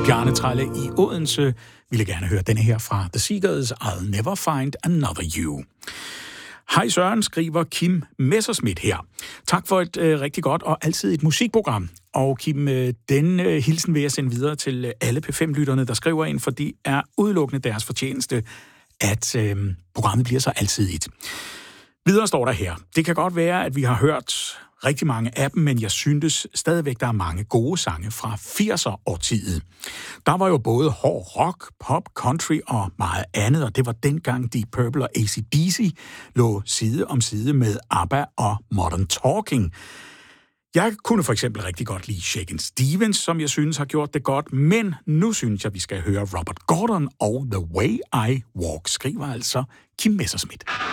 Bjarne Tralle i Odense ville gerne høre denne her fra The Seekers, I'll Never Find Another You. Hej Søren, skriver Kim Messerschmidt her. Tak for et rigtig godt og altid et musikprogram. Og Kim, den hilsen vil jeg sende videre til alle P5-lytterne, der skriver ind, for det er udelukkende deres fortjeneste, at programmet bliver så altidigt. Videre står der her. Det kan godt være, at vi har hørt rigtig mange af dem, men jeg synes stadigvæk, der er mange gode sange fra 80'er-årtiet. Der var jo både hård rock, pop, country og meget andet, og det var dengang Deep Purple og AC/DC lå side om side med ABBA og Modern Talking. Jeg kunne for eksempel rigtig godt lide Shakin' Stevens, som jeg synes har gjort det godt, men nu synes jeg, vi skal høre Robert Gordon og The Way I Walk, skriver altså Kim Messerschmidt.